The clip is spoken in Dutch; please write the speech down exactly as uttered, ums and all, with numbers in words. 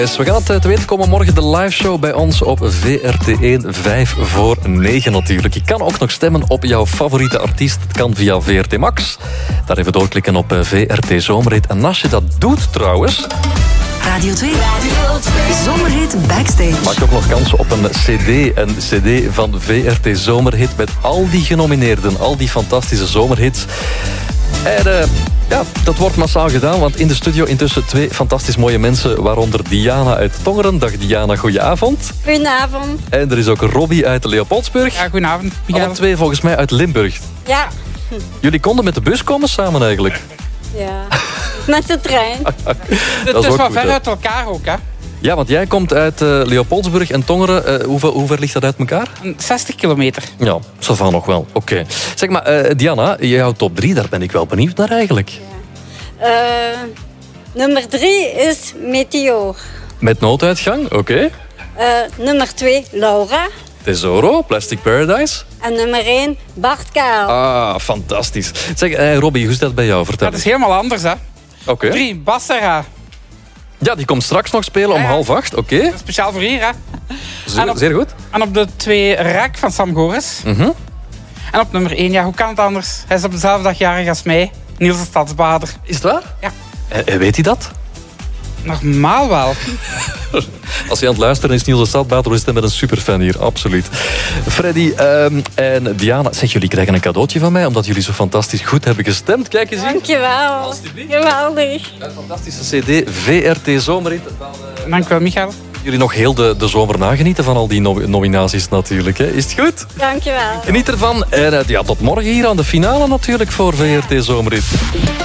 Dus we gaan het te weten komen morgen, de live show bij ons op V R T één, vijf voor negen natuurlijk. Je kan ook nog stemmen op jouw favoriete artiest. Het kan via V R T Max. Daar even doorklikken op V R T Zomerhit. En als je dat doet trouwens... Radio twee. Radio twee. Zomerhit Backstage. Maak ook nog kans op een cd. Een cd van V R T Zomerhit met al die genomineerden. Al die fantastische zomerhits. En uh, ja, dat wordt massaal gedaan, want in de studio intussen twee fantastisch mooie mensen, waaronder Diana uit Tongeren. Dag Diana, goedenavond. Goedenavond. En er is ook Robbie uit Leopoldsburg. Ja, goedenavond. Alle twee volgens mij uit Limburg. Ja. Jullie konden met de bus komen samen eigenlijk. Ja, met de trein. Het is, is wel ver uit elkaar ook, hè? Ja, want jij komt uit uh, Leopoldsburg en Tongeren. Uh, hoe, ver, hoe ver ligt dat uit elkaar? zestig kilometer. Ja, zo van nog wel. Oké. Okay. Zeg maar, uh, Diana, jouw top drie, daar ben ik wel benieuwd naar eigenlijk. Ja. Uh, nummer drie is Meteor. Met nooduitgang, oké. Okay. Uh, nummer twee, Laura. Tesoro, Plastic Paradise. En nummer één, Bart Kaal. Ah, fantastisch. Zeg, uh, Robbie, hoe is dat bij jou? Vertel. Dat is helemaal anders, hè. Oké. Okay. Drie, Bassera. Ja, die komt straks nog spelen om ja, half acht. Oké. Okay. Speciaal voor hier, hè. Zeer, op, zeer goed. En op de twee, Raak van Sam Goris. Mm-hmm. En op nummer één, ja, hoe kan het anders? Hij is op dezelfde dag jarig als mij. Niels de Stadsbader. Is het waar? Ja. En weet hij dat? Normaal wel. Als je aan het luisteren is, Niels de Stadsbader, is het met een superfan hier, absoluut. Freddy um, en Diana, zeg, jullie krijgen een cadeautje van mij, omdat jullie zo fantastisch goed hebben gestemd. Kijk eens hier. Dankjewel. Alsjeblieft. Geweldig. Een fantastische cd, V R T Zomerhit. Uh, Dank u wel, Michael. Jullie nog heel de, de zomer nagenieten van al die no- nominaties natuurlijk. Hè? Is het goed? Dankjewel. Geniet ervan. En uh, ja, tot morgen hier aan de finale natuurlijk voor V R T Zomerhit.